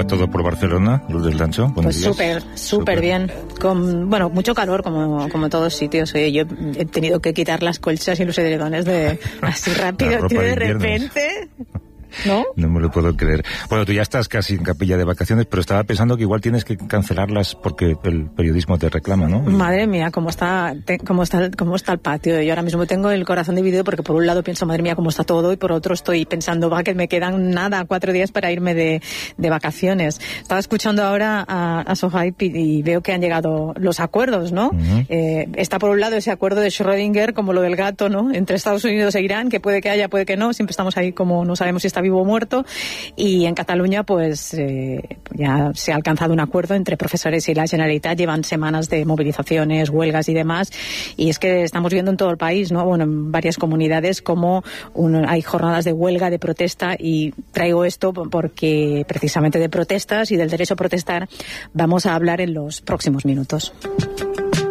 va todo por Barcelona, Luz del Lancho? Pues súper bien. Con, bueno, mucho calor, como todos sitios. Oye, yo he tenido que quitar las colchas y los edredones así rápido, tío, de repente. ¿No? No me lo puedo creer. Bueno, tú ya estás casi en capilla de vacaciones, pero estaba pensando que igual tienes que cancelarlas porque el periodismo te reclama, ¿no? Madre mía, cómo está el patio. Yo ahora mismo tengo el corazón dividido porque por un lado pienso, madre mía, cómo está todo, y por otro estoy pensando, que me quedan 4 días para irme de vacaciones. Estaba escuchando ahora a Sohaib y veo que han llegado los acuerdos, ¿no? Uh-huh. Está por un lado ese acuerdo de Schrödinger, como lo del gato, ¿no? Entre Estados Unidos e Irán, que puede que haya, puede que no. Siempre estamos ahí como no sabemos si está vivo o muerto, y en Cataluña pues ya se ha alcanzado un acuerdo entre profesores y la Generalitat. Llevan semanas de movilizaciones, huelgas y demás, y es que estamos viendo en todo el país, ¿no? Bueno, en varias comunidades como hay jornadas de huelga, de protesta, y traigo esto porque precisamente de protestas y del derecho a protestar vamos a hablar en los próximos minutos.